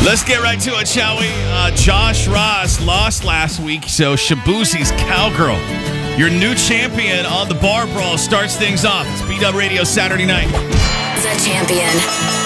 Let's get right to it, shall we? Josh Ross lost last week, so Shabuzi's Cowgirl, your new champion on the Bar Brawl, starts things off. It's B-Dub Radio Saturday night. The champion.